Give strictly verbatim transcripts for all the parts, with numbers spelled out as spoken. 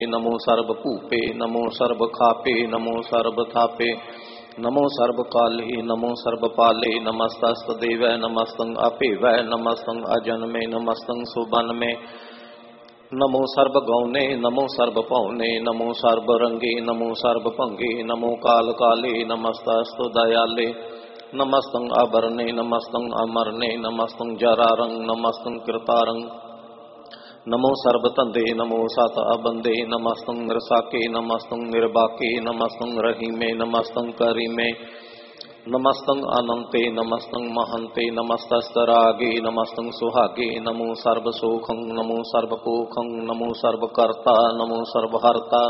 नमो SERB भूपे नमो SERB खापे नमो SERB थापे नमो SERB काले नमो SERB पाले नमस्तस्त देव नमस्तंग अपेव नमस्तंग अजन्मे नमस्तंग सुबन्मे नमो SERB गौने नमो सर्ब पौने नमो सर्ब रंगे नमो सर्ब भंगे नमो काल काले नमस्तस्तु दयाले नमस्तंग अबरने नमस्तंग अमरने नमस्तंग जरारंग नमस्तंग कृतारंग नमो सर्ब तंदे नमो सत अबंदे नमस्तंग रसाके नमस्तंग निर्बाके नमस्तंग रहीमे नमस्तंग करीमे नमस्तंग अनंते नमस्तंग महंते नमस्तस्तरागे नमस्तंग सुहागे नमो सर्व सोखं नमो सर्व पोखं नमो सर्व कर्ता नमो सर्व हर्ता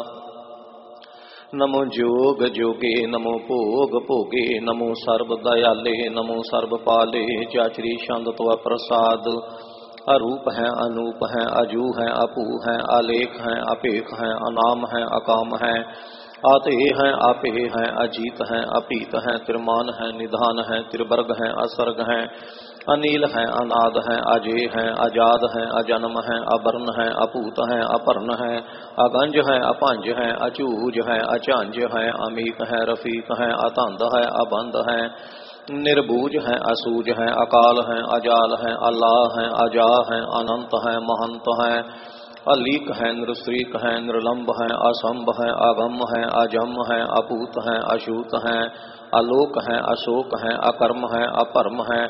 नमो जोग जोगे नमो भोग भोगे नमो सर्व दयाले नमो सर्व पाले चाचरी छंद तव प्रसाद अरूप है अनूप है अजू है अपू है आलेख है अपेख है अनाम है अकाम है आते हैं आपे हैं अजीत है अपीत है त्रिमान है निधान है त्रिवर्ग है असर्ग है अनील है अनाद है अजय है आजाद है अजन्म है अवर्ण है अपूत है अपर्ण है अगंज है अपंज है अचूज है अचांज है अमीक है रफीक है अतंद है अबंध है निर्बूज है असूज है अकाल है अजाल है अल्लाह है अजा है अनंत है महंत है अलीक है नृश्रीक है निर्लंब है असंभ है अगम है अजम है अपूत है अशूत है अलोक है अशोक है अकर्म है अपरम है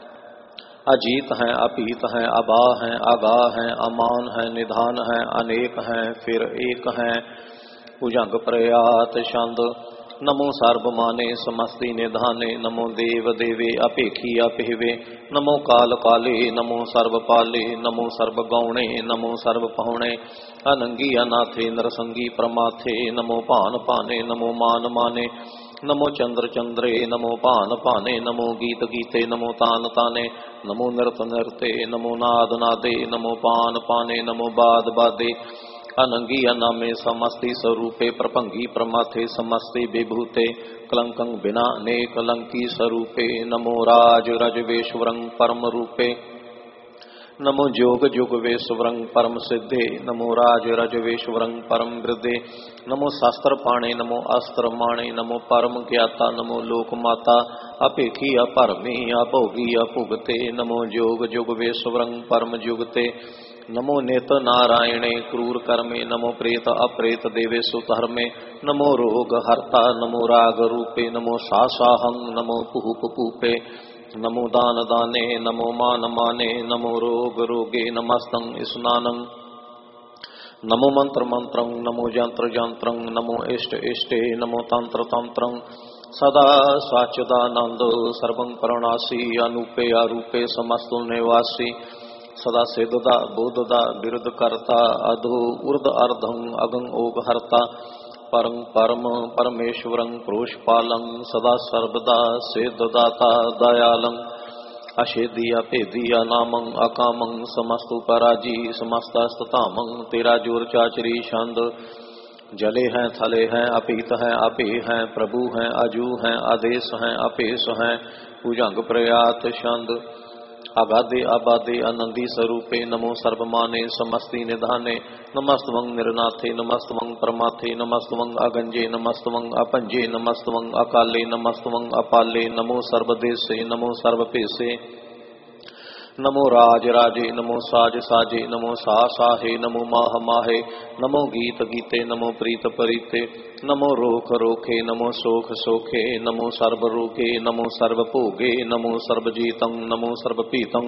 अजीत है अपीत है अबा है अगा है अमान है निधान है अनेक है फिर एक है भुजंग प्रयात छंद नमो सर्ब माने समस्ति निधाने नमो देव देवे अपेखी अपेवे नमो काल काले नमो सर्व पाले नमो सर्व गौणे नमो सर्व पहुणे अनंगी अनाथे नरसंगी प्रमाथे नमो पान पाने नमो मान माने नमो चंद्र चंद्रे नमो पान पाने नमो गीत गीते नमो तान ताने नमो नृत नृते नमो नाद नादे नमो पान पाने नमो बाद बादे अनंगी अनामे समस्ति स्वरूपे प्रपंगी प्रमाथे समस्ते विभूते कलंकं बिना ने कलंकी स्वरूपे नमो राज रजवेश्वरं परम रूपे नमो जोग जोगवेश्वरं परम सिद्धे नमो राज रजवेश्वरं परम वृद्धे नमो शास्त्र पाणे नमो अस्त्र माणे नमो परम ज्ञाता नमो लोक माता अपेखी अपरमी अभोगी अभुगते नमो जोग जोगवेश्वरं परम जुगते नमो नेत नारायणे क्रूर कर्मे नमो प्रेत अप्रेत देवे सुधर्मे नमो रोग हर्ता नमो राग रूपे नमो सासाहं नमो पुहुप पूपे नमो दान दाने नमो मान माने नमो रोग रोगे नमस्तं स्नानं नमो मंत्र मंत्रं नमो यंत्र यंत्रं नमो इष्ट इष्टे नमो तंत्र तंत्रं सदा स्वाच्युदानंद सर्वं परणासी अनूपे अरूपे समस्तु निवासी सदा सिद्धदा बोधदा विरुद्ध करता अधो ऊर्ध अर्धं अगं ओग हरता परं परम परमेश्वरं प्रोषपालं सदा सर्वदा सिद्धदाता दयालं अशेदी अपेदी अनामं अकामं समस्तु पराजी समस्तस्ततामं तेरा जोर चाचरी छंद जले हैं थले हैं अपीत हैं अपे हैं प्रभु हैं अजू हैं आदेश हैं अपेश हैं भुजंग प्रयात छंद आगादे आबादे आनंदी स्वरूपे नमो सर्वमाने समस्ति निधाने नमस्तवं निर्नाथे नमस्तवं परमाथे नमस्तवं अगंजे नमस्तवं अपंजे नमस्तवं अकाले नमस्तवं अपाले नमो सर्वदेशे नमो सर्वपेशे नमो राज राजे नमो साज साजे नमो सा साहे नमो माह माहे नमो गीत गीते नमो प्रीत परीते नमो रोख रोखे नमो सोख सोखे नमो सर्व रोगे नमो सर्व भोगे नमो सर्वजीतं नमो सर्वपीतं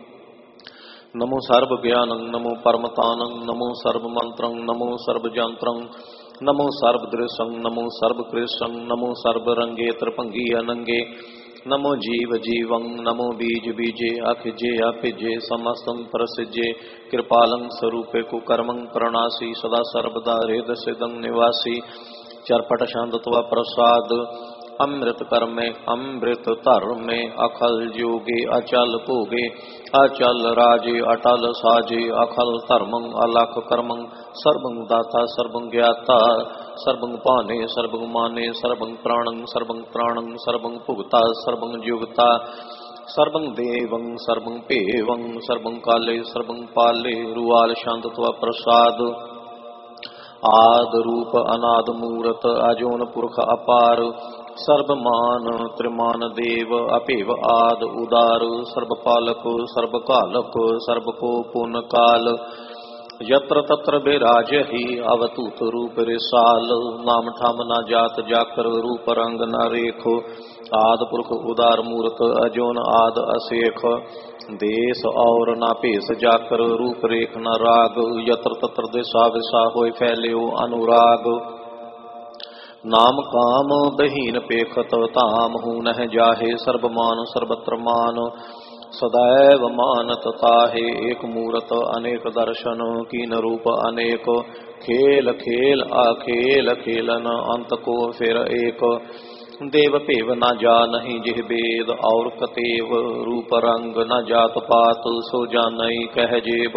नमो सर्व ज्ञानं नमो परमतानं नमो सर्व मंत्रं नमो सर्व यंत्रं नमो सर्व दृशं नमो सर्व कृशं नमो सर्व रंगे त्रिभंगी अनंगे नमो जीव जीवं नमो बीज बीजे अखिजे अपिजे समस्तं प्रसिजे कृपालं स्वरूपे कुकर्मं प्रणासी सदा सर्वदा हृदय सिदं निवासी चरपट शांत तव प्रसाद अमृत कर्मे अमृत धर्मे अखल जोगे अचल भोगे अचल राजे अटल साजे अखल धर्मं अलख कर्मं सर्वं दाता सर्वं ज्ञाता सर्वं पाने सर्वं माने सर्वं प्राणं सर्वं प्राणं सर्वं भुगता सर्वं युगता सर्वं देवं सर्वं पेवं सर्वं काले सर्वं पाले रुवाल शांत तव प्रसाद आद रूप अनाद मूरत अजोन पुरख अपार सर्वमान त्रिमान देव अपेव आद उदार सर्वपालक सर्वकालक सर्वको पुन काल यत्र तत्र विराजहि अवतूत रूप रिसाल नाम ठाम न जात जाकर रूप रंग न रेखो आद पुरख उदार मूरत अजोन आद असेख देश और ना पेश जाकर रूप रेख न राग यत्र तत्र दिशा विशा होय फैल्यो अनुराग नाम काम बहीन पेखत ताम हूँ नह जाहे सर्वमान सर्वत्र मान सदैव मानत ताहे एक मूरत अनेक दर्शन कीन रूप अनेक खेल खेल अखेल खेलन अंत को फिर एक देव पेव न जा नहीं जिह वेद और कतेव रूप रंग न जात पात सो जानई कह जेब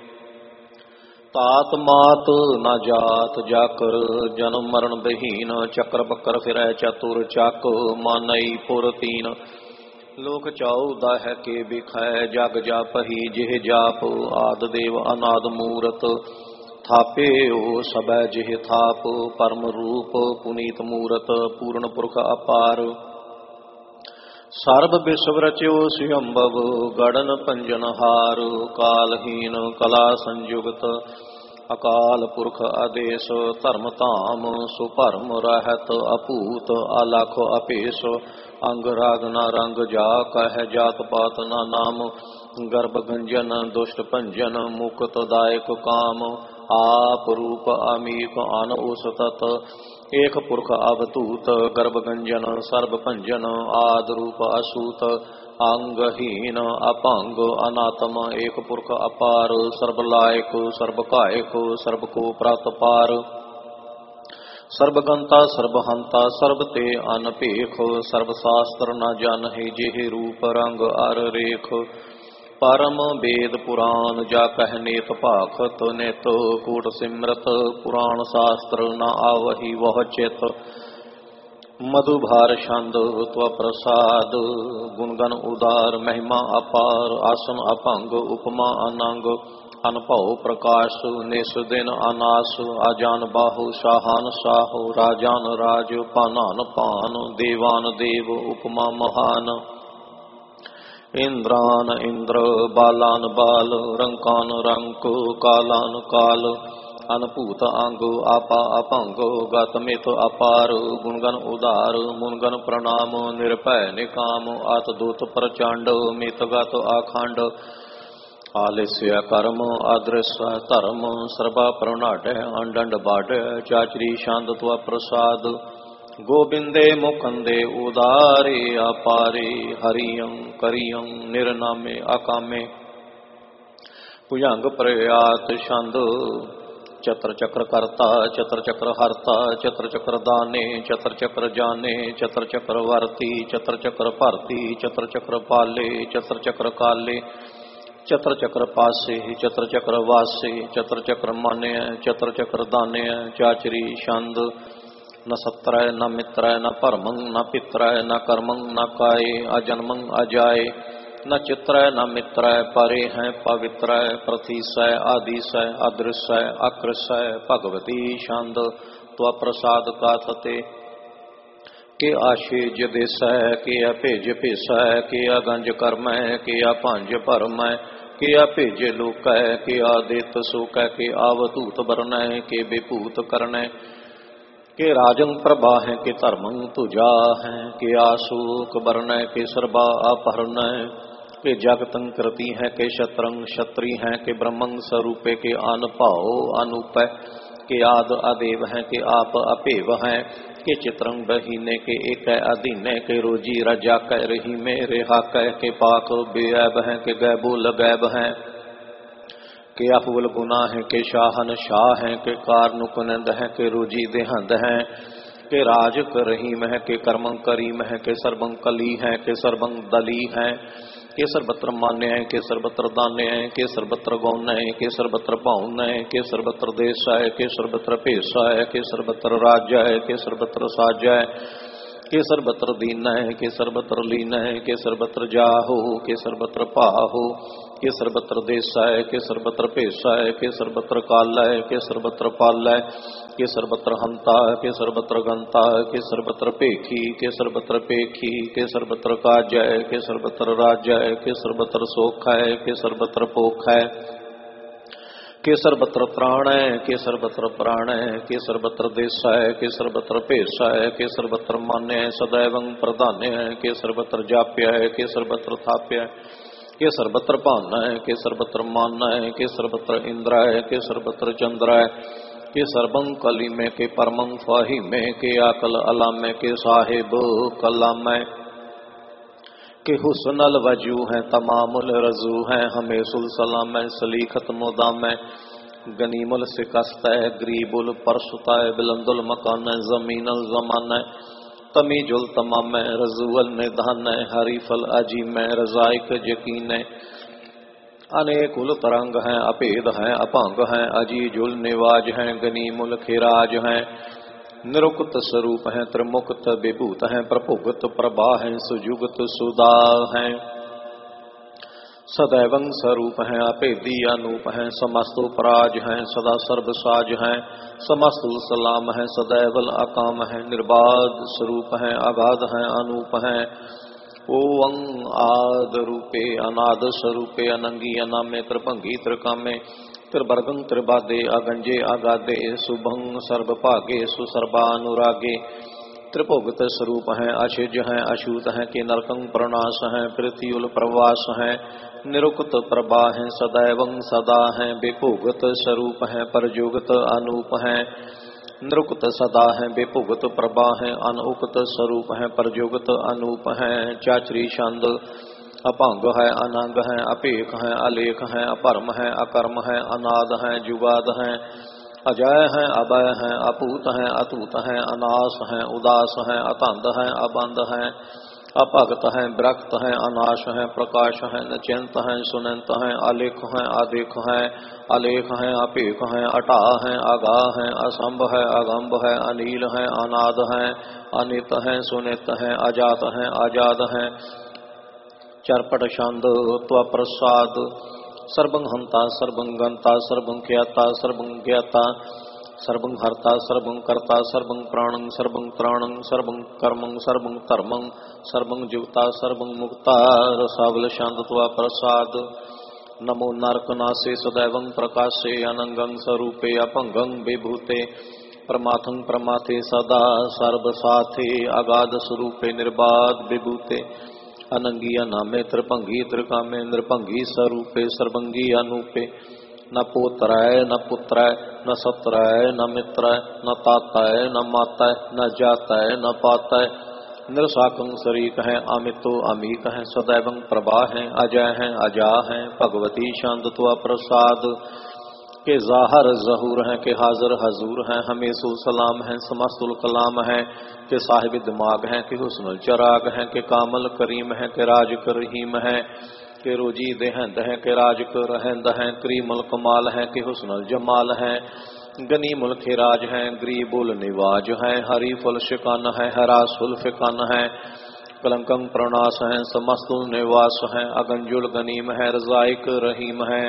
तात मात न जात जाकर जन्म मरण बहीन चक्र बकर फिर चतुर चाक मानई पुर तीन लोक चौदह के बिखै जग जापही जिह जाप आद देव अनाद मूरत थापे ओ सबै जिह थाप परम रूप पुनीत मूरत पूर्ण पुरख अपार सर्व विश्व रच्यो स्वयंभव गणन पंजन हार कालहीन कला संयुगत अकाल पुरख आदेश धर्म धाम सुभर्म रहत अपूत अलख अपेश अंग राग न रंग जा कह जात पात न नाम गर्भ गंजन दुष्ट भंजन मुक्त दायक काम आप रूप अमीक अन उसतत एक पुरख अवतूत गर्भ गंजन सर्व भंजन आद रूप असूत अंगहीन अपंग अनात्म एक पुरख अपार सर्वलायक सर्वकायक सर्व को प्रात पार सर्वगंता सर्वहंता सर्व ते अनपेख सर्वशास्त्र न जानहि जेहि रूप रंग अर रेख परम वेद पुराण जा कहनेत भाखत नेत कूट सिमरत पुराण शास्त्र न आवहि वह चित मधुभार छंद त्व प्रसाद गुणगन उदार महिमा अपार आसन अपंग उपमा अनंग अनभव प्रकाश निस दिन अनास आजान बाहु शाहान साहो राजान राज पानान पान देवान देव उपमा महान इंद्रान इंद्र बालान बाल रंकान रंक कालान काल अनपूत अंग आपा अपंग गतमित अपार गुणगन उदार मुनगन प्रणाम निरभय निकाम आत दूत प्रचंड मित गत आखंड आलस्य कर्म अदृश्य धर्म सर्वा प्रणाढ़ अंडंड बाढ़ चाचरी शांत त्व प्रसाद गोबिंदे मुखंदे उदारे अपारे हरियं करियं निर्नामे अकामे भुजंग प्रयात छंद चत्र चक्र करता चत्र चक्र हरता चत्र चक्र दाने चत्र चक्र जाने चत्र चक्र वर्ती चत्र चक्र भरती चत्र चक्र पाले चत्र चक्र काले चत्र चक्र पासे चत्र चक्र वासे चत्र चक्र माने चत्र चक्र दाने चाचरी छंद न सत्रय न मित्रय न परमं न पित्रय न कर्मं न काय अजन्मं अजाय न चित्रय न मित्रय परे हैं पवित्रय प्रथिशय आदिशय अदृश्य अकृशय भगवती छंद त्व प्रसाद काथते के आशेज देसय के अभेज भेसय के अगंज कर्मय के अभंज भरमय के अभेज लोकय के आदित सुकय के आवतूत वर्णय के विभूत करणय के राजं प्रभा है के धर्मं तुजा है के आशोक वर्णय के सर्वा अपहरणय के जगतं कृति है के शत्रंग क्षत्रि है के ब्रह्मं स्वरूपे के अनभाव अनुपय के आद अदेव है के आप अपेव है के चित्रंग बहीने के एक अधीन के रोजी रजा कह रही में रेहा कह के पाक बेअब है के गैबो लगैब है के अफुल गुना है के शाहन शाह है के कारनु कुनंद है के रोजी देहंद है के राज करहीम है के कर्मं करीम है के सर्वं कली है के सर्वं दली है के सर्वत्र मान्य है के सर्वत्र दान्य है के सर्वत्र गौन है के सर्वत्र पाउन है के सर्वत्र देश है के सर्वत्र पेश है के सर्वत्र राज्य है के सर्वत्र साज है के सर्वत्र दीन है के सर्वत्र लीन है के सर्वत्र जाहो के सर्वत्र पाहो के सर्वत्र देशाय के सर्वत्र पेशाय के सर्वत्र कालाय के सर्वत्र पालाय के सर्वत्र हंता के सर्वत्र गंता के सर्वत्र पेखी के सर्वत्र पेखी के सर्वत्र काजय के सर्वत्र राज्य के सर्वत्र सोखाय के सर्वत्र पोखाय के सर्वत्र त्राणय के सर्वत्र प्राणय के सर्वत्र देशाय के सर्वत्र पेशाय के सर्वत्र मान्य सदैवं प्रधान्य के सर्वत्र जाप्य के सर्वत्र थाप्य के सर्वत्र पान्य के सर्वत्र मान्य के सर्वत्र इंद्राय के सर्वत्र चंद्राय के सर्वं कली में के परमं फाही में के आकल अला में के साहिब कला में के हुस्नल वजू हैं तमामुल रजू हैं हमें सुलसला में सलीखत मुदा में गनीमुल सिकस्त है ग्रीबुल परसुता है बिलंदुल मकान जमीनल जमान तमीजुल तमाम रजूल निधान हरीफल अजीम रजाइक यकीन अनेकुल तरंग हैं अपेद हैं अपांग हैं अजीजुल निवाज हैं गनीमुल खिराज हैं निरुक्त स्वरूप हैं त्रिमुक्त विभूत हैं प्रभुगत प्रभा हैं सुजुगत सुदा हैं सदैवं स्वरूप हैं अपेदी अनूप हैं समस्तु पराज हैं सदा सर्वसाज हैं समस्तु सलाम हैं सदैवल अकाम हैं निर्बाध स्वरूप हैं अगाध हैं अनूप हैं ओं आद रूपे अनाद स्वरूपे अनंगी अनामे त्रिभंगी त्रिकामे त्रिवर्गं त्रिबादे अगंजे अगादे सुभंग सर्वभागे सुसर्वानुरागे त्रिभुगत स्वरूप हैं अशिज हैं अशूत हैं कि नरकं प्रणाश हैं पृथ्वील प्रवास हैं निरुक्त प्रभा हैं सदैवं सदा हैं बेभुगत स्वरूप हैं परजुगत अनूप हैं निरुक्त सदा हैं बेभुगत प्रभा हैं अनुक्त स्वरूप हैं परजुगत अनूप हैं चाचरी छंद अपांग है अनंग है अपेख है अलेख है अपरम है अकर्म है अनाद है जुगाद है अजय है अभय है अपूत है अतूत है अनास है उदास है अतंद है अबंध है अपगत है विरक्त है अनाश है प्रकाश है नचिंत है सुनंत है अलेख है आदेख है अलेख है अपेख है अटा है आगा है असंभ है अगंभ है अनील है अनाद है अनित है सुनित है अजात है आजाद है चरपट छंद त्वप्रसाद सर्वं हंता सर्वं गंता सर्वं ख्याता सर्वं ज्ञाता सर्वं हर्ता सर्वं कर्ता सर्वं प्राणं सर्वं त्राणं सर्वं कर्मं सर्वं धर्मं सर्वं जीवता सर्वं मुक्ता रसावल शांतत्वा प्रसाद नमो नरकनासे सदैवं प्रकाशे अनंगं स्वरूपे अपंगं विभूते प्रमाथं प्रमाथे सदा सर्वसाथे अगाध स्वरूपे निर्बाध विभूते अनंगी अनामे त्रिभंगी त्रिकामे नृभंगी स्वरूपे सर्वंगी अनूपे न पोत्राय न पुत्राय न सत्राय न मित्राय न ताताय न माताय न जाताय न पाताय निरसाकं शरीक है अमितो अमीक है सदैवं प्रभा है अजय है अजा है भगवती शांतत्वा प्रसाद के जाहर जहूर हैं के हाजिर हजूर हैं हमेशु सलाम हैं समस्तुल कलाम हैं के साहिब दिमाग हैं के हुस्नुल चराग हैं के कामल करीम हैं के राज कर रहीम हैं के रोजी देहंद हैं के राज कर रहंद हैं क्रीमुल कमाल हैं के हुस्नुल जमाल हैं गनीमुल खिराज हैं ग्रीबुल निवाज हैं हरीफुल शिकान हैं हरासुल फिकान हैं कलंकं प्रणास हैं समस्तुल निवास हैं अगंजुल गनीम है रजाइक रहीम है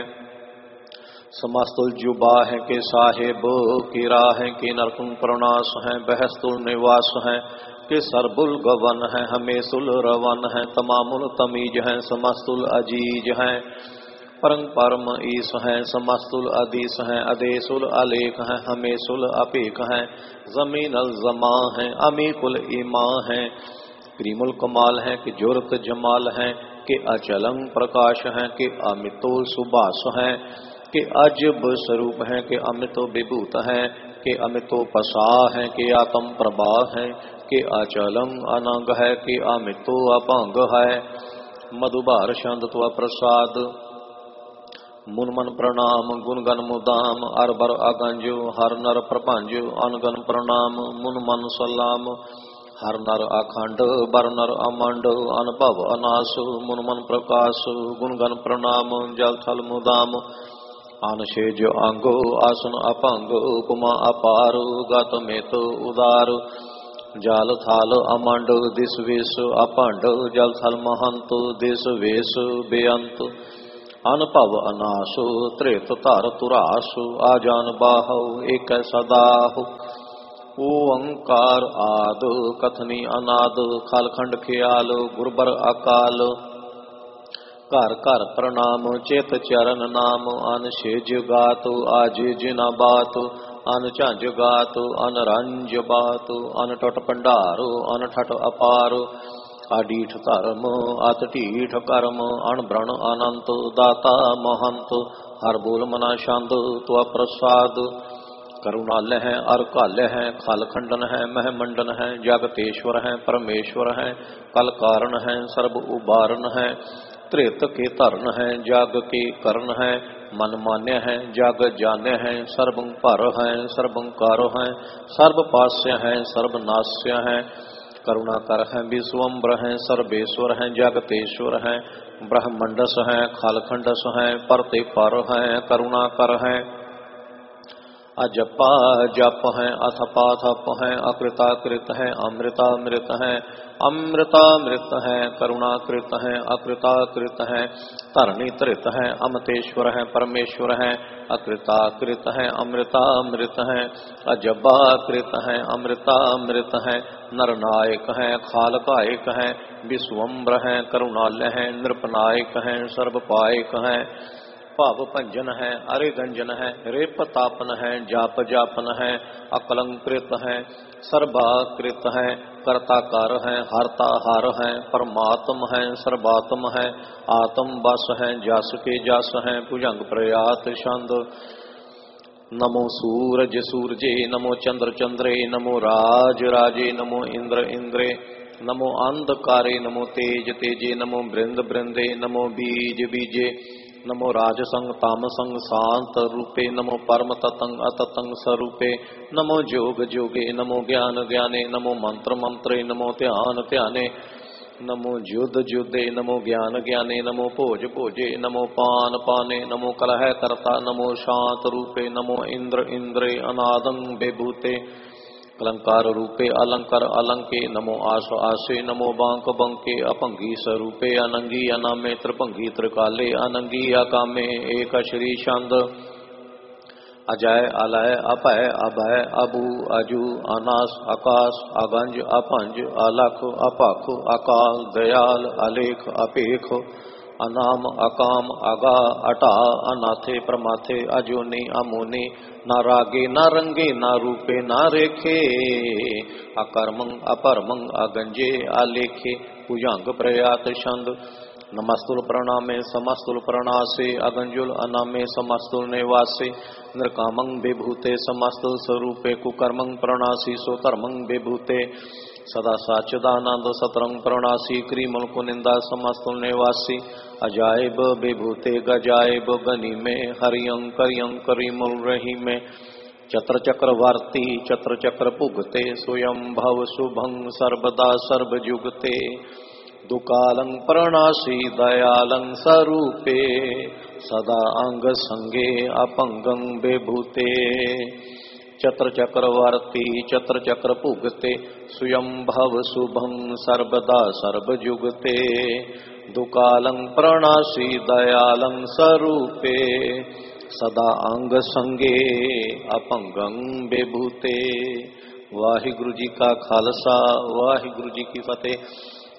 समस्तुल जुबा है के साहिब किरा है के नरकुं प्रणास है बहस्तुल निवास है के सरबुल गवन है हमेशुल रवन है तमामुल तमीज है समस्तुल अजीज है परं परम ईस है समस्तुल अदीस है अदेसुल अलेख है हमेशुल अपेख है जमीनल जमा है अमीकुल ईमा है क्रीमुल कमाल है कि जोरत जमाल है कि अचलं प्रकाश है कि अमितो सुबास है कि अजब स्वरूप है कि अमितो विभूत है कि अमितो पसा है कि आत्म प्रभा है कि अचलं अनंग है कि अमितो अपंग है मधुबार शांतत्व प्रसाद मुनमन प्रणाम गुणगन मुदाम अरबर अगंज हर नर प्रपंज अनगन प्रणाम मुनमन सलाम हर नर अखंड बर नर अमंड अनुभव अनास मुनमन प्रकाश गुणगन प्रणाम जल थल मुदाम आनशेज अंगो आसन अपंग उपमा अपार गत में तो उदार जाल थाल अमंड दिस वेश अपंड जल थल महंत देश वेश बेअंत अनुभव अनासु त्रेत तार तुरासु आजान बाहु एक सदाहु ओंकार आद कथनी अनाद खालखंड ख्याल गुरबर अकाल घर घर प्रणाम चेत चरण नाम अन शेज गात आज जिना बात अन झांझ गात अन रंज बात अन टट भंडार अन ठट अपार आडीठ धर्म अत ढीठ कर्म अणब्रण अनंत दाता महंत हर बोल मना छंद त्वा प्रसाद करुणाल है अर काल है खल खंडन है महमंडन है जगतेश्वर है परमेश्वर है कल कारण है सर्व उबारन है त्रेत के तरण है जाग के करण है मन मान्य है जाग जान्य है सर्वं पर है सर्वंकार है सर्व पास्य है सर्वनाश्य है करुणाकर है विश्वम्बर है सर्वेश्वर है जगतेश्वर है ब्रह्मंडस है खालखंडस है परते पर है करुणाकर है अजपा जप है अथपा थप है अकृताकृत है अमृतामृत है अमृतामृत है करुणाकृत है अकृताकृत है धरणी तृत है अमतेश्वर है परमेश्वर है अकृताकृत है अमृतामृत है अजबाकृत है अमृतामृत है नरनायक है खालकायक है विश्वम्बर है करुणालय है नृपनायक है सर्वपायक है भाव भंजन है अरे गंजन है रेप तापन है जाप जापन है अकलंकृत है सर्वाकृत है कर्ताकार है हरता हार है परमात्म है सर्वात्म है आत्म बस है जस के जस है भुजंग प्रयात छंद नमो सूरज सूरजे नमो चंद्र चंद्रे नमो राज राजे नमो इंद्र इंद्रे नमो अंधकारे नमो तेज तेजे नमो बृंद बृंदे नमो बीज बीजे नमो राजसंग तामसंग शांत रूपे नमो परम ततंग अततंग स्वरूपे नमो जोग जोगे नमो ज्ञान ज्ञाने नमो मंत्र मंत्रे नमो ध्यान ध्याने नमो युद्ध युद्धे नमो ज्ञान ज्ञाने नमो भोज भोजे नमो पान पाने नमो कलह कर्ता नमो शांत रूपे नमो इंद्र इंद्रे अनादं विभूते अलंकार रूपे अलंकार अलंके नमो आस आसे नमो बांक बंके अपंगी स्वरूपे अनंगी अनामे त्रिभंगी त्रिकाले अनंगी अकामे एक श्री छंद अजय अलय अपय अभय अबू अजू अनास आकाश अगंज अपंज अलख अपख अकाल दयाल अलेख अपेख अनाम अकाम अगा अटा अनाथे प्रमाथे अजोनी अमोनी न रागे न रंगे न रूपे न रेखे अकर्मं अपरमं अगंजे आलेखे भुजंग प्रयात छंद नमस्तुल प्रणामे समस्तुल प्रणासे अगंजुल अनामे समस्तुल निवासे नृकामं विभूते समस्तुल स्वरूपे कुकर्मं प्रणासी सोतर्मं विभूते सदा साचिदानंद सतरंग प्रणासी क्रीमल कुनिंदा समस्तुल निवासी अजायब विभूते गजायब गनी में हरियं करियं करीमुल रही में चत्र चक्रवर्ती चत्र चक्र पुगते स्वयं भव शुभं सर्वदा सर्वजुगते दुकालं प्रणासी दयालं स्वरूपे सदा अंग संगे अपंगं विभूते चत्र चक्रवर्ती चत्र चक्र पुगते स्वयं भव शुभं सर्वदा सर्वजुगते दुकालं प्रणासी दयालं स्वरूपे सदा अंग संगे अपंगं विभूते। वाहिगुरु जी का खालसा वाहिगुरु जी की फतेह।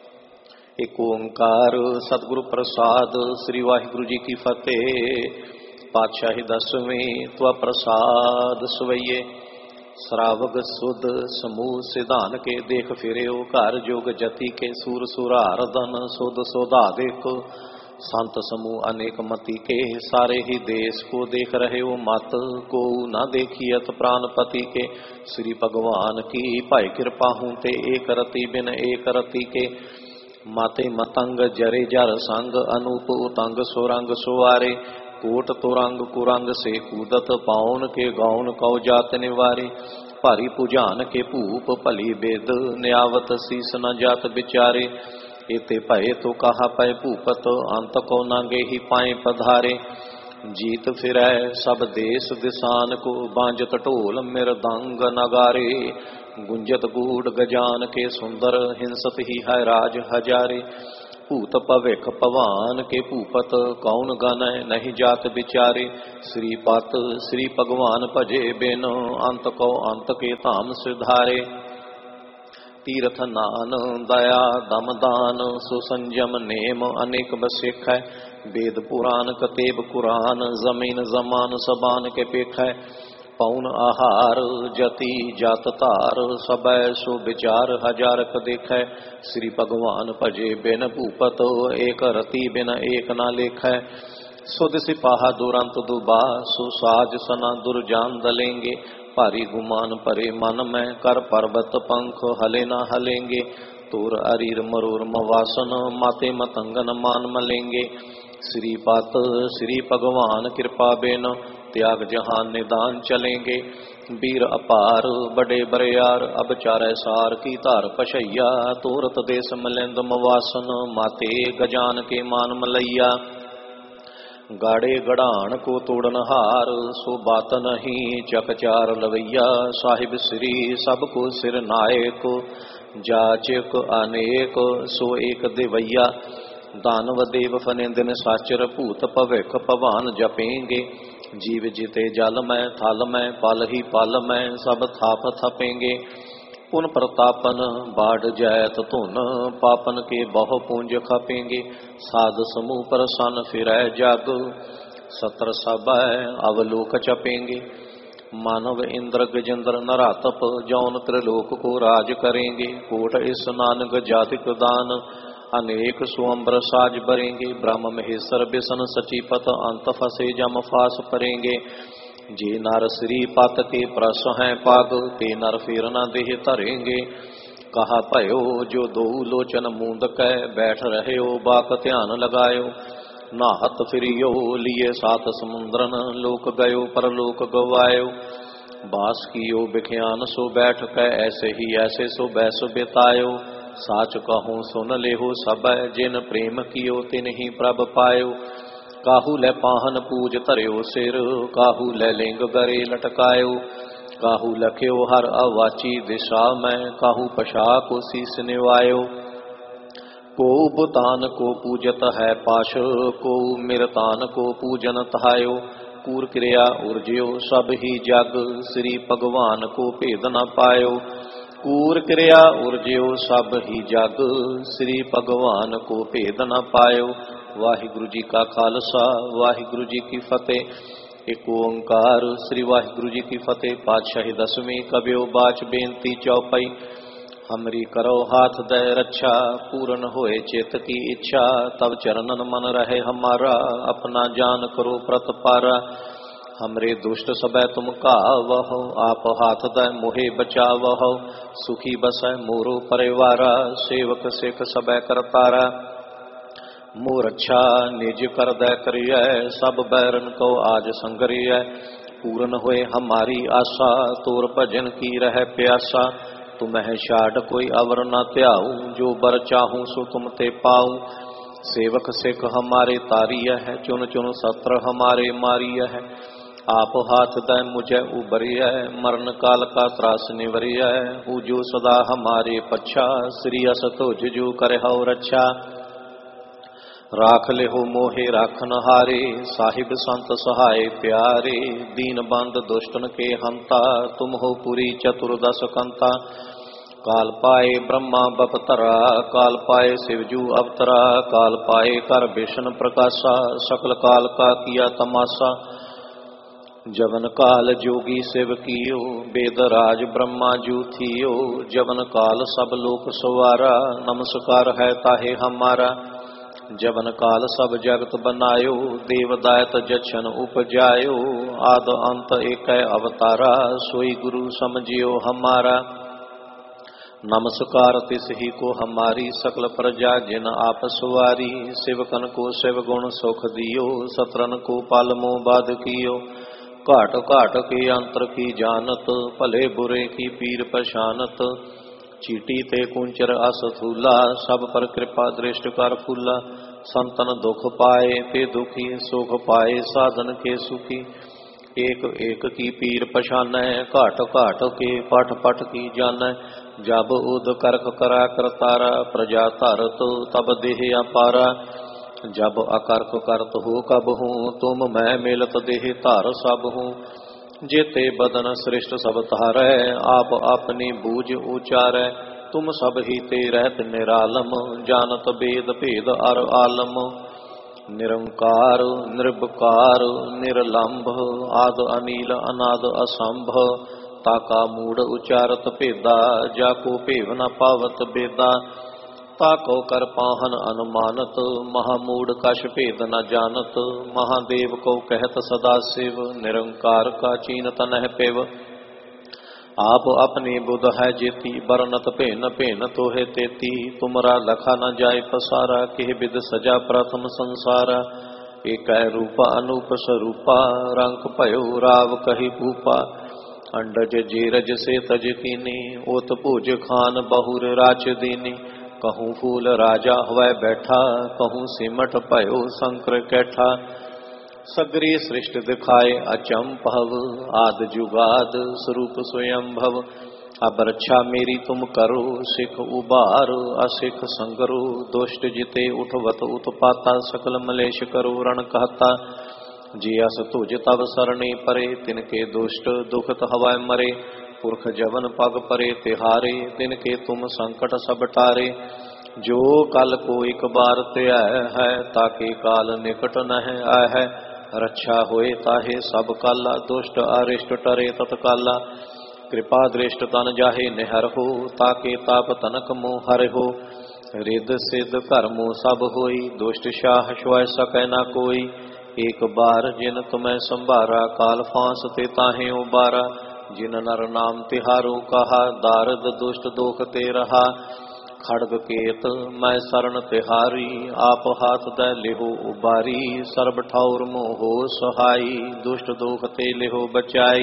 एक ओंकार सतगुरु प्रसाद श्री वाहिगुरु जी की फतेह। पातशाही दसवें त्वा प्रसाद सवैये श्रावग सुध समूह सिधान के देख फिरे ओ घर जोग जति के सूर सुरार धन सुध सोधा देखो संत समूह अनेक मति के सारे ही देश को देख रहे हो मत को न देखियत प्राणपति के श्री भगवान की पाई कृपा हूँ ते एक रति बिन एक रति के माते मतंग जरे जर संग अनूप उतंग सुरंग सुवारे कोट तुरंग कुरंग से कूदत पाउन के गाउन कौ जात निवारे भारी पुजान के भूप भली बेद न्यावत शीस न जात बिचारे एते भय तो कहा पय भूपत अंत को नागे ही पाए पधारे जीत फिरै सब देश दिसान को बांजत ढोल मृदंग नगारे गुंजत गूढ़ गजान के सुंदर हिंसत ही है राज हजारे भूत भविख भवान के भूपत कौन गन नहीं जात बिचारे। श्रीपत श्री भगवान भजे बिन अंत को अंत के धाम सिधारे। तीर्थ नान दया दमदान सुसंजम नेम अनेक बसिख है। वेद पुराण कतेब कुरान जमीन जमान सबान के पेख है। पौन आहार जति जात तार सबै सो विचार हजार देख। श्री भगवान भजे बिन भूपत एक रति बिन एक ना लेख। सुध सिपाहा दुरंत दुबा सो साज सना दुर्जान दलेंगे। भारी गुमान परे मन में कर पर्वत पंख हले ना हलेंगे। तोर अरीर मरूर मवासन माते मतंगन मान मलेंगे। श्रीपत श्री भगवान कृपा बिन त्याग जहान निदान चलेंगे। वीर अपार बड़े बरियार अब चारै सार की धार पशैया। तोरत देश मलिंद मवासन माते गजान के मान मलैया। गाड़े गड़ान को तोड़न हार सो बात नहीं चकचार लवैया। साहिब श्री सबको सिर नायक जाचक अनेक सो एक देवैया। दानव देव फनिंदिन साचर भूत भविख भवान जपेंगे। जीव जीते जल में थल में पल ही पल में सब थाप थपेंगे। पुन प्रतापन बाढ़ जैत धुन पापन के बहु पूंज खपेंगे। साध समूह पर सन फिरै जग सत्र सब अवलोक चपेंगे। मानव इंद्र गजेंद्र नरातप जौन त्रिलोक को राज करेंगे। कोट स्नान गजातिक दान अनेक सुअम्बर साज भरेंगे। ब्रह्म महेश्वर बिसन सचीपत अंत फसे जम फास परेंगे। जे नर श्री पत के प्रस हैं पाग ते नर फिर न देह धरेंगे। कहा भयो जो दो लोचन मूंद कै बैठ रहे हो बाक ध्यान लगायो। नाहत फिरियो लिए सात समुद्रन लोक गयो परलोक गवायो। बास कियो बिख्यान सो बैठ कै ऐसे ही ऐसे सो बैस बितायो। साच कहूँ सुन लेहो सब जिन प्रेम कियो तिन ही प्रभ पायो। काहू लै पाहन पूज धर्यो सिर काहू लै लिंग गरे लटकायो। काहू लख्यो हर अवाची दिशा में काहू पशा को शीस निवायो। को बुतान को पूजत है पाश को मिरतान को पूजन तहायो। कूर क्रिया उर्जयो सब ही जग श्री भगवान को भेद न पायो। कूर क्रिया उर्जयो सब ही जग श्री भगवान को भेद न पायो। वाहिगुरु जी का खालसा वाहिगुरु जी की फतेह। एक ओंकार श्री वाहिगुरु जी की फतेह। पातशाही दसवीं कबियो बाच बेनती चौपाई। हमरी करो हाथ दय रक्षा पूर्ण होए चित की इच्छा। तब चरणन मन रहे हमारा अपना जान करो प्रतपारा। हमरे दुष्ट सबै तुम कावहो आप हाथ दय मोहे बचावहो। सुखी बसै मोरो परिवारा सेवक सिख सबै करतारा। मोर अच्छा निज कर दय करिय सब बैरन को आज संगरिय। पूर्ण होए हमारी आशा तोर भजन की रह प्यासा। तुम्हें छाड़ कोई अवर न त्याऊं जो बर चाहूं सो तुम ते पाऊं। सेवक सिख हमारे तारिय है चुन चुन सत्र हमारे मारिय है। आप हाथ दय मुझे उबरिय मरण काल का त्रास निवरिय। हूँ जो सदा हमारे पच्छा श्री अस तुझ जो करे हो रक्षा। राख ले हो मोहे राखन हारे साहिब संत सहाय प्यारे। दीन बंद दुष्टन के हंता तुम हो पुरी चतुर्दश कंता। काल पाए ब्रह्मा बपतरा काल पाए शिवजू अवतरा। काल पाए कर विष्णु प्रकाशा सकल काल का किया तमाशा। जवन काल जोगी शिव कियो वेद राज ब्रह्मा जू थियो। जवन काल सब लोक सवारा नमस्कार है ताहे हमारा। जवन काल सब जगत बनायो देवदायत जछन उपजायो। आद अंत एक अवतारा सोई गुरु समझियो हमारा। नमस्कार तिस ही को हमारी सकल प्रजा जिन आप सवारी। शिवकन को शिव गुण सुख दियो सत्रन को पालमो बाध कियो। घाट घाट के अंतर की जानत भले बुरे की पीर पछानत। चीटी ते कुंचर असथूला सब पर कृपा दृष्ट कर फूला। संतन दुख पाए ते दुखी सुख पाए साधन के सुखी। एक एक की पीर पछानै, घाट घाट के पट पट की जानै। जब उद करख करा करतारा, प्रजा धरत तब देह अपारा। जब अकर्क करत हो कब हूँ, तुम मैं मिलत देह धर सब हूँ। जेते बदन सृष्ट सब तारै, आप अपनी बूझ उचारै। तुम सब ही ते रहत निरालम, जानत वेद भेद अर आलम। निरंकार निर्विकार निरलंभ, आद अनील अनाद असंभ। ताका मूढ़ उचारत भेदा, जाको भेव न पावत बेदा। ताको कर पाहन अनुमानत, महामूढ़ कछ भेद न जानत। महादेव को कहत सदा शिव, निरंकार का चीनत नह पिव। आप अपनी बुध है जेती, बरनत भेन भेन तोहे तेती। तुमरा लखा न जाय पसारा, किह बिद सजा प्रथम संसारा। एक रूपा अनूप स्वरूपा, रंक भयो राव कही भूपा। अंडज जेरज से तज कीनी, ओत भुज खान बहुर राच दीनी। कहूँ फूल राजा हवै बैठा, कहूँ सिमट भयो शंकर कैठा। सगरी सृष्टि दिखाए अचंभव, आद जुगाद स्वरूप स्वयंभव। अब रक्षा मेरी तुम करो, सिख उबार असिख संगरो। दुष्ट जिते उठवत उत्पाता, सकल मलेश करो रण कहता। जी अस तुझ तब सरणी परे, तिनके दुष्ट दुखत हवै मरे। पुरख जवन पग परे तिहारे, तिनके तुम संकट सब टारे। जो कल को एक बार त्याह है, ताके काल निकट नह आय है। रक्षा होए ताहे सब काला, दुष्ट अरिष्ट टरे तत्काला। कृपा दृष्ट तन जाहे निहर हो, ताके ताप तनक मोह हर हो। रिद सिद्ध कर्मो सब होई, दुष्ट शाह श्वय सकै न कोई। एक बार जिन तुम्हें संभारा, काल फांस ते ताहे उबारा। जिन नर नाम तिहारो कहा, दारद दुष्ट दोख ते रहा। खड़ग केत मैं शरण तिहारी, आप हाथ दै लिहो उबारी। सर्ब ठौर मोहो सहाई, दुष्ट दोख ते लिहो बचाई।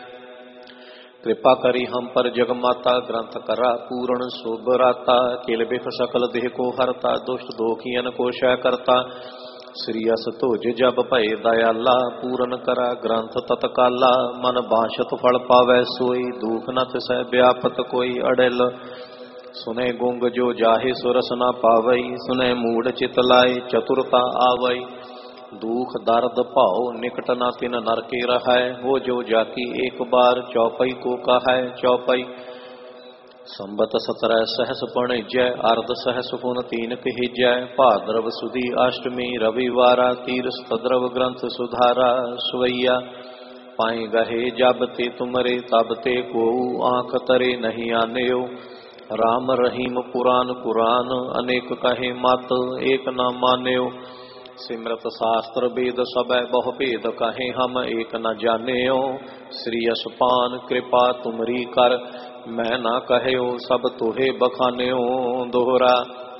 कृपा करी हम पर जगमाता, ग्रंथ करा पूर्ण शोभ राता। किल बिख सकल देह को हरता, दुष्ट दोखियन को क्षय करता। श्री अस तुझ जब भय दयाला, पूरन करा ग्रंथ तत्काला। मन बांछत फल पावै सोई, दुख न तिसै व्यापत कोई अड़िल। सुने गुंग जो जाहे सुरस न पावई, सुने मूढ़ चित लाई चतुरता आवई। दुख दर्द भाव निकट न तिन नर के रहै, हो जो जाकी एक बार चौपई को कहै चौपई। संबत सत्रह सहस पणिजय, अर्ध सहस पुन तीन कहिजय। भाद्रव सुदी अष्टमी रविवारा, तीरस तद्रव ग्रंथ सुधारा सुवैया। पाए गहे जब ते तुमरे, तब ते को आंख तरे नहीं आन्यो। राम रहीम पुराण कुरान, अनेक कहे मत एक न मान्यो। सिमरत शास्त्र वेद सबै बहु भेद, कहे हम एक न जान्यो। श्री असपान कृपा तुमरी कर, मैं न कहयो सब तुहे बखान्यो। दोहरा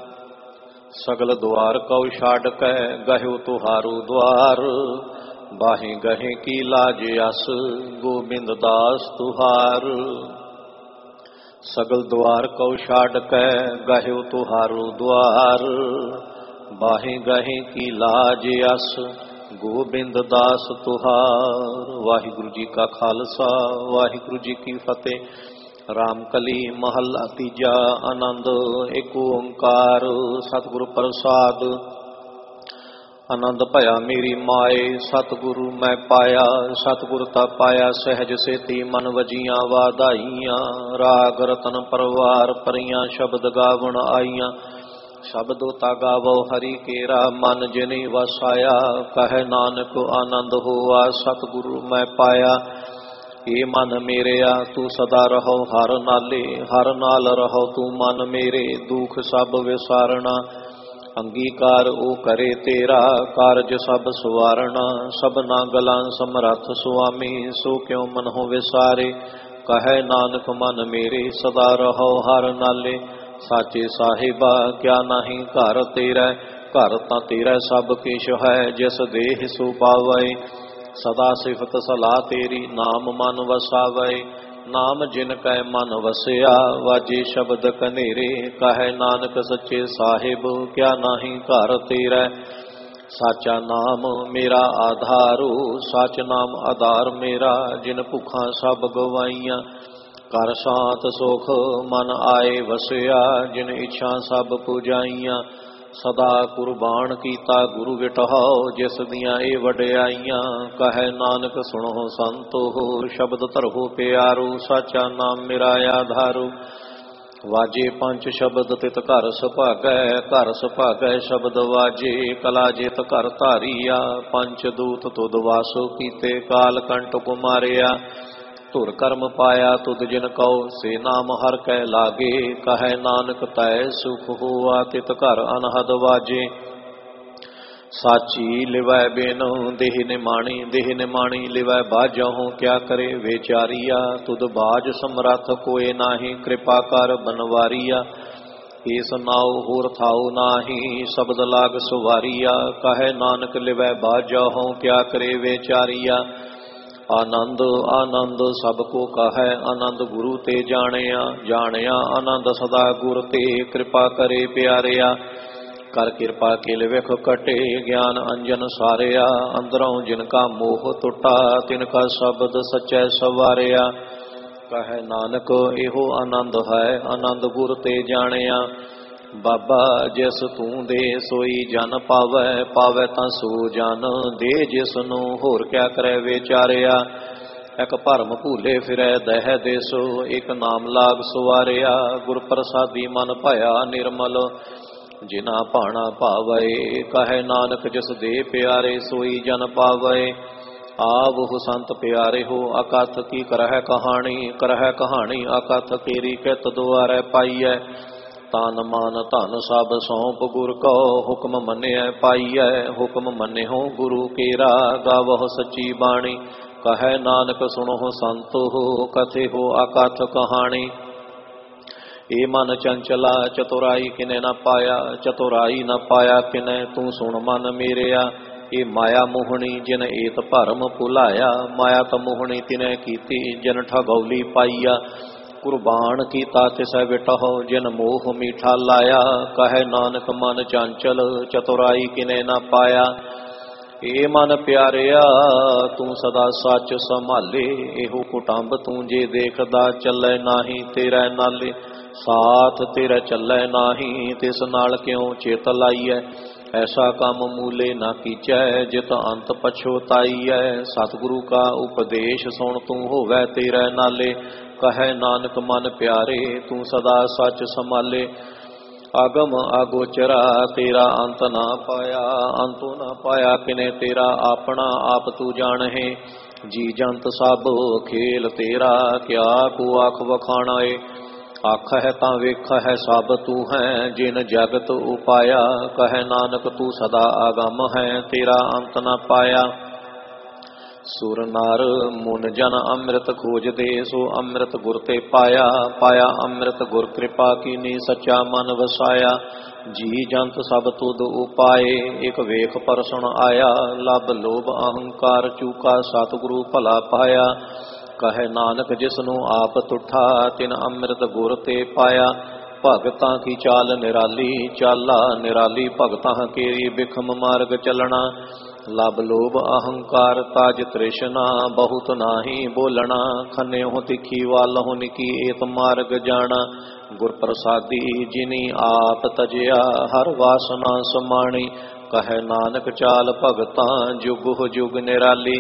सगल द्वार कौ छाड़ कै, गह्यो तुहारो द्वार। बाहें गहे की लाज अस, गोबिंद दास तुहार। सगल द्वार कौ छाड़ कै, गह्यो तुहारो द्वार। बाहें गहे की लाज अस, गोबिंद दास तुहार। वाहिगुरु जी का खालसा, वाहिगुरु जी की फतेह। रामकली महला तीजा, आनंद एक ओंकार। सतगुरु प्रसाद आनंद भया मेरी माए, सतगुरु मैं पाया। सतगुरु ता पाया सहज सेती, मन वजियां वाधाइयां। राग रतन परवार परियां, शब्द गावण आईयां। शब्दो ता गावो हरि केरा, मन जिनि वसाया। कह नानक आनंद होआ, सतगुरु मैं पाया। ये मन मेरेया तू सदा रहो हर नाले, हर नाल रहो तू मन मेरे। दुख सब विसारना, अंगीकार ओ करे तेरा। कारज सब सुवारना, सबना गलां समरथ सुआमी। सो क्यों मन हो विसारे, कहे नानक मन मेरे। सदा रहो हर नाले, साचे साहिबा क्या नहीं घर तेरा। घर तां तेरा सब किश है, जिस देह सो पावै। सदा सिफत सलाह तेरी, नाम मन वसावै। नाम जिन कै मन वसिया, वाजे शब्द कनेरे। कहे नानक सच्चे साहिब क्या नाही घर तेरा। साचा नाम मेरा आधारो, सच नाम आधार मेरा। जिन भुखा सब गवाइया, कर शांत सुख मन आए वसिया। जिन इच्छा सब पुजाइया, सदा कुर्बान कीता गुरु विटहाओ। जिस दियां ए वडियाइयां, कहे नानक सुनो संतो हो। शब्द धरो प्यारो, साचा नाम मेरा आधारो। वाजे पंच शब्द तित घर सुभागै, घर सुभागै शब्द वाजे। कला जित घर धारिया, पंच दूत तुद वासो कीते। काल कंट कुमारिया, धुर कर्म पाया तुद जिन कहो। से नाम हर कै लागे, कहे नानक तै सुख होआ। तित घर अनहद वाजे, साची लिवै बिन देह निमाणी। देह निमाणी लिवै बाजहूँ, क्या करे विचारिया। तुद बाज समरथ कोय नाही, कृपा कर बनवारिया। इस नाव होर थाऊ नाही, शब्द लाग सुवारिया। कहे नानक लिवै बाजहूँ, क्या करे विचारिया। आनंद आनंद सबको कहे, आनंद गुरु ते जानिया। जानिया आनंद सदा गुर ते, कृपा करे प्यारिया। कर कृपा किल विख कटे, ज्ञान अंजन सारिया। अंदरों जिनका मोह टुटा, तिनका शब्द सच्चै सवारिया। कहे नानक एहो आनंद है, आनंद गुर ते जानिया। बाबा जिस तू दे सोई जन पावै, पावै तां सो जन दे। जिसनू होर क्या करे विचारिया। एक भरम भूले फिरै दह देसो, एक नाम लाग सुवारिया। गुर प्रसादी मन भया निर्मल, जिना भाना पावै। कहे नानक जिस दे प्यारे, सोई जन पावै। आवहु संत प्यारे हो, अकथ की करह कहानी। करह कहानी अकथ केरी, कित दुआरै पाईऐ। तन मन धन सब सौंप गुर कहो, हुक्म मन्निया पाईऐ। हुक्म मन्निहो गुरु केरा, गावह सच्ची बाणी। कहे नानक सुनो संतो हो, कथे हो अकथ कहानी। ए मन चंचला चतुराई किने न पाया, चतुराई न पाया किने तू सुन मन मेरिया। ए माया मोहनी जिन एत भरम भुलाया, माया त मोहनी तिने कीती जिन ठगौली पाईया। कुर्बान कीता तिसै विटहो, जिन मोह मीठा लाया। कहे नानक मन चंचल चतुराई किने न पाया। ए मन प्यारिया तू सदा सच संभाले, एहो कुटुंब तू जे देखदा चलै नाही तेरै नाले। साथ तेरा चलै नाही, तिस नाल क्यों चित लाईऐ। ऐसा काम मूले ना कीचै, जित अंत पछोताईऐ। सतगुरु का उपदेश सुन तू होवै तेरै नाले। कहे नानक मन प्यारे तू सदा सच संभाले। आगम आगोचरा तेरा अंत ना पाया, अंतो ना पाया किने तेरा अपना आप तू जानहे। जी जंत सब खेल तेरा, क्या को आख वखाना ए। आख है तां वेख है सब तू है, जिन जगत उपाया। कहे नानक तू सदा आगम है, तेरा अंत न पाया। सुर नर मुन जन अमृत खोज दे, सो अमृत गुर ते पाया। पाया अमृत गुर कृपा कीनी, सच्चा मन वसाया। जी जंत सब तुद उपाए, एक वेख परसुन आया। लब लोभ अहंकार चूका, सतगुरु भला पाया। कहे नानक जिसनू आप तुठा, तिन अमृत गुर ते पाया। भगतां की चाल निराली, चाला निराली भगतां केरी। बिखम मार्ग चलना, लब लोभ अहंकार ताज तृष्णा। बहुत नाही बोलना, खन्यो तिखी वालहो निकी। एत मार्ग जाना, गुर प्रसादी जिनी आप तजिया। हर वासना समाणी, कहे नानक चाल भगतां जुग जुग निराली।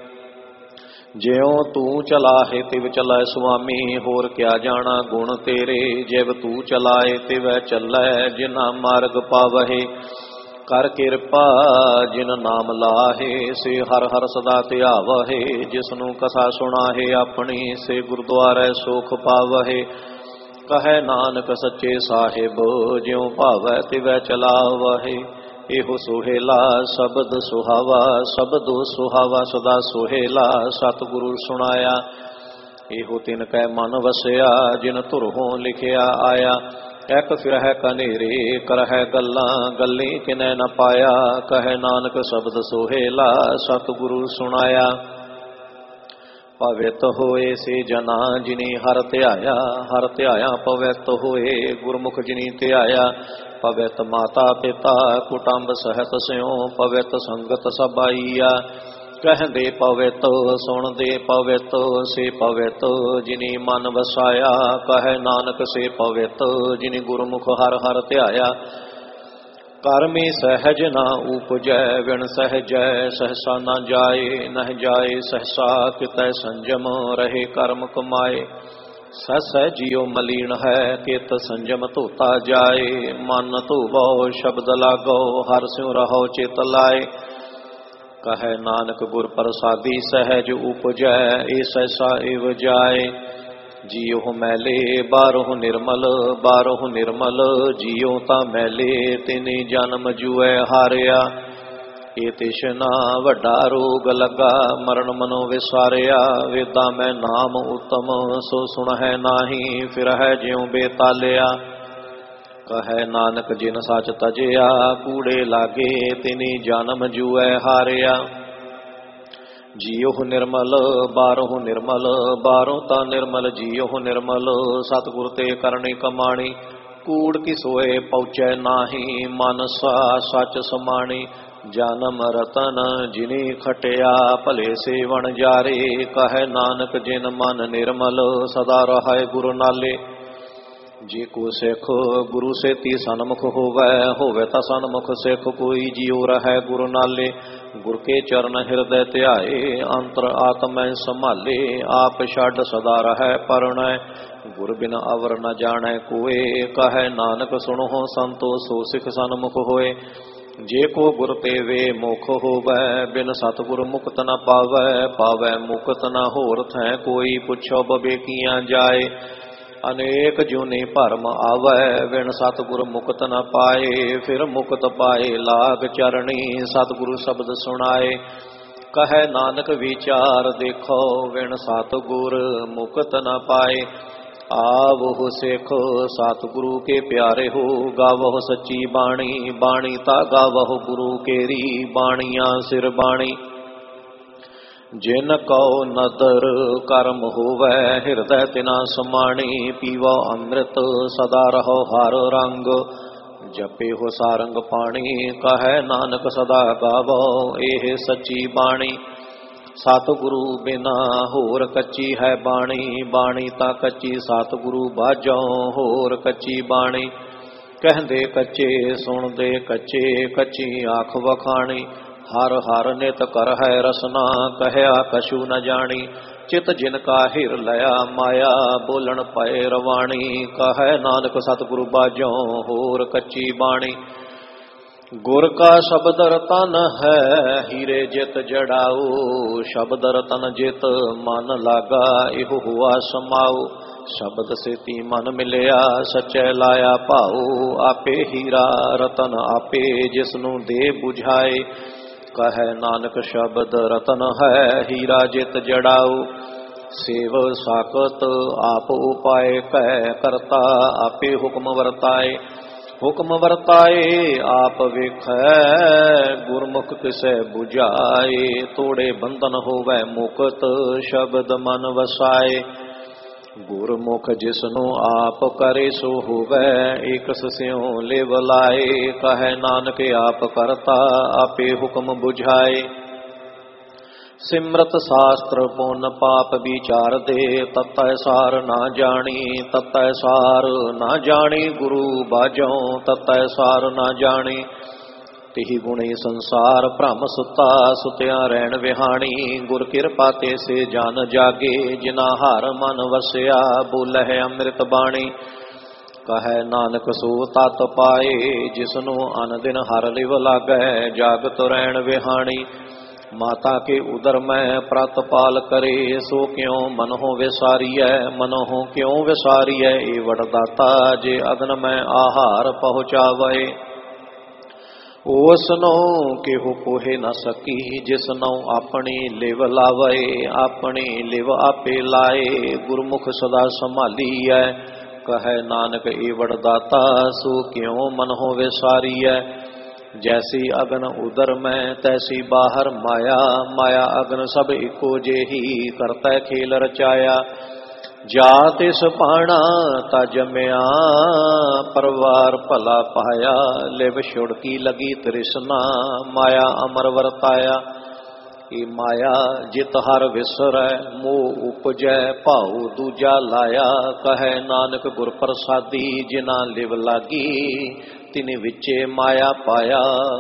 ज्यों तू चलाहे तिव चलै स्वामी, होर क्या जाना गुण तेरे। जिव तू चलाए तिव चलै, जिना मार्ग पावहे। कर किरपा जिन नाम लाहे, से हर हर सदा ध्यावहे। जिसनू कथा सुनाहे अपनी, से गुरुद्वारे सुख पावहे। कहे नानक सच्चे साहिब, ज्यों भावै तिव चलावहे। एहो सुहेला शब्द सुहावा, शब्दो सुहावा सदा सुहेला। सतगुरु सुनाया, एहो तिन कै मन वसिया। जिन धुरहों लिखिया आया, एक फिरह कनेरे करह गल्लां। गल्ली किनै न पाया, कहे नानक शब्द सुहेला। सतगुरु सुनाया, पवित होए से जना जिनी हर ध्याया, हर ध्याया पवित होए गुरमुख जिनी ध्याया। पवित माता पिता कुटुंब सहत स्यों, पवित संगत सब आईया। कहदे पवित सुनदे पवित से पवित जिनी मन वसाया। कहे नानक से पवित जिनी गुरमुख हर हर ध्याया। कर्मी सहज न उपजै विण सहजै, सहसा न जाए नह जाए सहसा। कितै संजम रहे कर्म कमाए, सहसै जियो मलीन है कित संजम धोता जाए। मन धोवो शब्द लागो हर स्यों रहो चित लाए। कहे नानक गुर प्रसादी सहज उपजै, ए सहसा एव जाए। जियो मैले बारों निर्मल, बारों निर्मल जियो ता मैले। तिनी जन्म जुए हारिया, ए तिशना वड्डा रोग लगा। मरण मनो विसारिया, वेदा मैं नाम उत्तम सो सुन है नाही। फिर है ज्यों बेतालिया, कहे नानक जिन सच तजिया। कूड़े लागे तिनी जन्म जुए हारिया। जियो निर्मल बारों निर्मल, बारों ता निर्मल जियो निर्मल। सतगुर ते करनी कमाणी, कूड़ की सोए पहुँचै नाही। मानसा सच समाणी, जन्म रतन जिनी खटिया। भले सेवन जारे, कहे नानक जिन मन निर्मल। सदा रहाए गुरु नाले, जे को सिख गुरु सेती सन्मुख होवै। होवै ता सन्मुख सिख कोई, जियो रहे गुरु नाले। गुर के चरण हृदय ध्याए, अंतर आत्मै संभाले। आप छड़ सदा रहे परणै, गुर बिन अवर न जानै कोय। कहे नानक सुनो संतो सो सिख सन्मुख होए। जे को गुर ते वे मुख होवै, बिन सतगुर मुक्त न पावै। पावै मुक्त न होर थै कोई, पुछो बबेकियां जाए। अनेक जूनी भरम आवै, विण सतगुर मुक्त न पाए। फिर मुक्त पाए लाग चरणी, सतगुरु शब्द सुनाए। कहे नानक विचार देखो, विण सतगुर मुक्त न पाए। आवो सिख सतगुरु के प्यारे हो, गावो सच्ची बाणी। बाणी ता गावो गुरु केरी, बाणियां सिर बाणी। जिन कौ नदर कर्म होवै, हृदय तिना समाणी। पीवो अमृत सदा रहो हर रंग, जपे हो सारंग पाणी। कहे नानक सदा गावो एह सच्ची बाणी। सतगुरु बिना होर कच्ची है बाणी। बाणी ता कच्ची सतगुरु बाजो, होर कच्ची बाणी। कहंदे कच्चे सुनदे कच्चे, कच्ची आख वखाणी। हर हर नित कर है रसना, कहया कछु न जानी। चित जिनका हिर लया माया, बोलन पए रवाणी। कहे नानक सतगुरु बाजो, होर कच्ची बाणी। गुर का शब्द रतन है, हीरे जित जड़ाऊ। शब्द रतन जित मन लागा, इहो हुआ समाऊ। शब्द से ती मन मिलया, सच्चे लाया भाऊ। आपे हीरा रतन आपे, जिसनू दे बुझाए। कहे नानक शब्द रतन है, हीरा जित जड़ाऊ। सेव साकत आप उपाय, कह करता आपे हुक्म वर्ताए। हुक्म वर्ताए आप वेखै, गुरमुख किसे बुझाए। तोड़े बंधन होवै मुकत, शब्द मन वसाए। गुरमुख जिसनु आप करे सो होवै, एक स्यों लिव लाए। कहे नानक आप करता आपे हुक्म बुझाए। सिमरत शास्त्र पुन पाप विचार दे, ततै सार ना जानी। ततै सार ना जानी गुरु बाजों, ततै सार ना जानी। तिहि गुणी संसार भ्रम सुता, सुत्या रैन विहाणी। गुर किरपा ते से जान जागे, जिना हर मन वसया। बोलह अमृत बाणी, कहे नानक सो तत पाए। जिसनु अन दिन हर लिव लागै, जागत रैन विहाणी। माता के उदर में प्रतपाल करे, सो क्यों मनहो विसारिय। मनहो क्यों विसारिय, ए वरदाता जे अगन में आहार पहुँचावे। ओसनो केहू कोहे न सकी, जिसनौ अपनी लिव लावे। अपनी लिव आपे लाए, गुरमुख सदा संभालीऐ। कहे नानक ए वरदाता, सो क्यों मन हो विसारीऐ। जैसी अगन उदर में तैसी बाहर माया, माया अगन सब इको जेही, करता खेल रचाया। जात इस पाणा ता जमया, परवार भला पाया, लिव छुड़की लगी तृष्णा, माया अमर वरताया। ये माया जित हर विसरै, मोह उपजै भाऊ दूजा लाया, कहे नानक गुर प्रसादी, जिना लिव लागी, तिनि विचे माया पाया।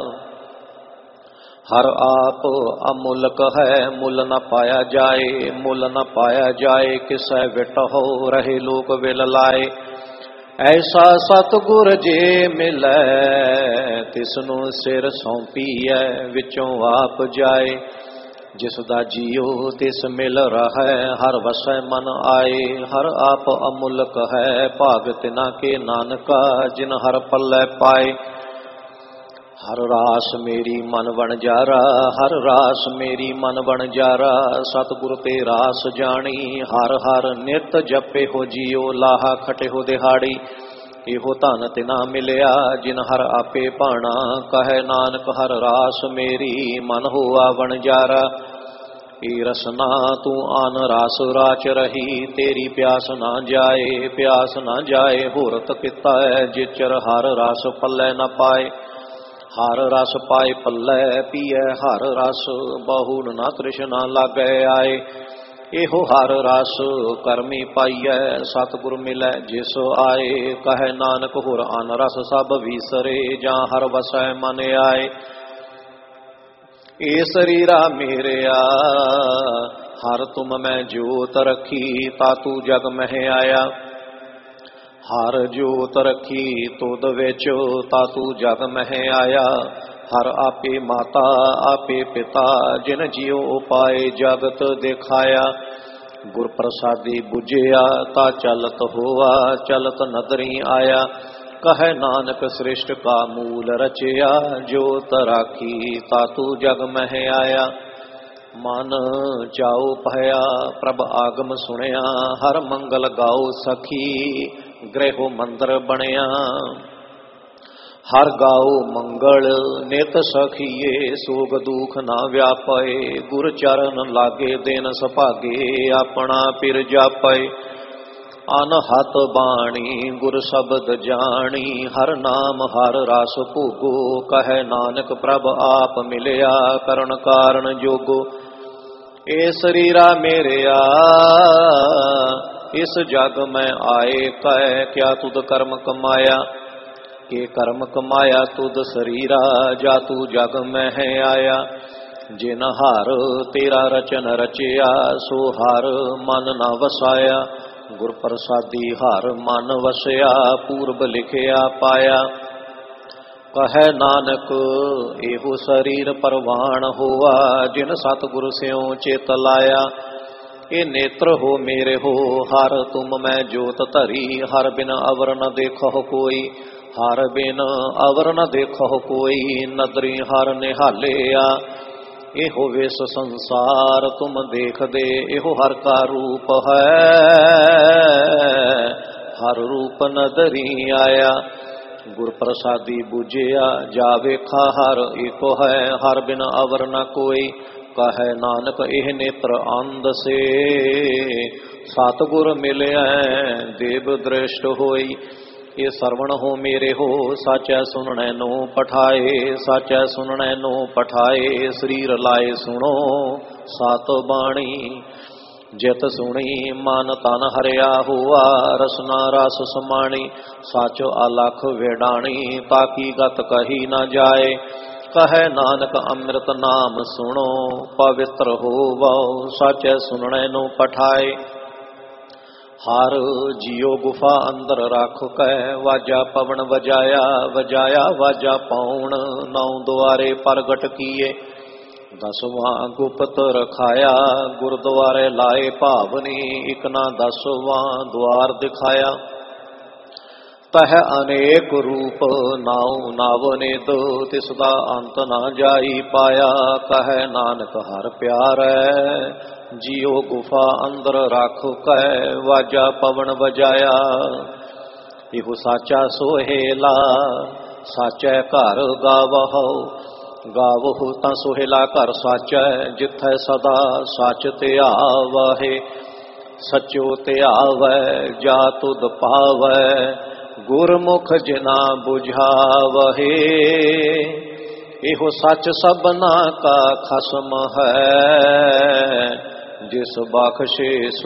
हर आप अमुलक है, मुल न पाया जाए, मुल न पाया जाए, किसै विटहो रहे लोक विल लाए। ऐसा सतगुर जे मिलै, तिसनु सिर सौंपीऐ, विचों आप जाए। जिसदा जियो तिस मिल रहा, हर वसै मन आए, हर आप अमुलक है, भाग तिना के नानका, जिन हर पल्लै पाए। हर रास मेरी मन बन जारा, हर रास मेरी मन बन जारा, सतगुर ते रास जानी, हर हर नित जपे हो जियो, लाहा खटे हो दिहाड़ी। एहो धन तिना मिलिया, जिन हर आपे भाणा, कहे नानक हर रास मेरी, मन होआ बन जारा। ए रसना तू आन रास राच रही, तेरी प्यास ना जाए, प्यास ना जाए, होरत किता है, जिचर हर रास पल्लै न पाए। हर रस पाए पल्लै पीए, हर रस बहुल ना तृष्णा लागै आए। एहो हर रस करमी पाइए, सतगुर मिलै जिस आए, कहे नानक होर अन रस सब विसरे, जां हर वसै मन आए। ए शरीरा मेरिया, हर तुम मैं जोत रखी, तातू जग मह आया। हर जोत रखी तुद विच, तातू जग मह आया। हर आपे माता आपे पिता, जिन जियो उपाय जगत दिखाया। गुर प्रसादी बुझिया, ता चलत होआ, चलत नदरी आया। कहे नानक सृष्ट का मूल रचया, जोत राखी तातू जग मह आया। मन चाओ पहया, प्रभ आगम सुनिया, हर मंगल गाओ सखी, गृहो मंदिर बनिया। हर गाओ मंगल नित सखीए, सोग दुख ना व्यापे, गुर चरण लागे दिन सभागे, अपना पिर जापे। अनहत बाणी गुर शब्द जानी, हर नाम हर रस भोगो, कहे नानक प्रभ आप मिलिया, करण कारण जोगो। ए शरीरा मेरिया, इस जग में आए कह, क्या तुद कर्म कमाया। के कर्म कमाया तुद शरीरा, जा तू जग में है आया। जिन हर तेरा रचन रचिया, सो हर मन न वसाया। गुर प्रसादी हर मन वसया, पूर्व लिखिया पाया। कहे नानक एहो शरीर परवान होआ, जिन सतगुर स्यों चित लाया। ए नेत्र हो मेरे हो, हर तुम मैं जोत धरी, हर बिन अवर न देखो कोई। हर बिन अवर न देखो कोई, नदरी हर निहालिया। एहो विस संसार तुम देख दे, एहो हर का रूप है, हर रूप नदरी आया। गुर प्रसादी बुझिया, जा वेखा हर एको है, हर बिन अवर न कोई। कहे नानक एह नेत्र अंध से, सतगुर मिलिया देव दृष्ट होई। ये सरवण हो मेरे हो, साचै सुनने नो पठाए, साचै सुनने नो पठाए। शरीर लाए सुनो सात बाणी, जित सुनी मन तन हरिया हुआ, रसना रस समाणी। साचो अलख वेडाणी, ताकी गत कही न जाए। कहे नानक अमृत नाम सुनो, पवित्र हो वाओ, साचै सुनने नो पठाए। हर जियो गुफा अंदर राख कै, वाजा पवन वजाया, वजाया वाजा पाउण। नौ द्वारे प्रगट किए, दसवां गुप्त रखाया। गुरद्वारे लाए भावनी, इक ना दसवां द्वार दिखाया। तह अनेक रूप नाउ नावने दो, तिसदा अंत ना जाई पाया। कहे नानक हर प्यार जियो गुफा अंदर राख कै, वाजा पवन बजाया। इहो साचा सोहेला, ਸਾਚੈ ਘਰ ਗਾਵਹੁ। ਗਾਵਹੁ ਤਾਂ ਸੁਹੇਲਾ ਘਰ ਸਾਚੈ, ਜਿਥੈ ਸਦਾ ਸਚ ਧਿਆਵਹਿ। ਸਚੋ ਧਿਆਵੈ ਜਾ ਤੁਧ ਪਾਵੈ, ਗੁਰਮੁਖ ਜਿਨਾ ਬੁਝਾਵਹਿ। ਇਹੋ ਸੱਚ ਸਭਨਾ ਕਾ ਖਸਮ ਹੈ, ਜਿਸ ਬਖਸ਼ੇ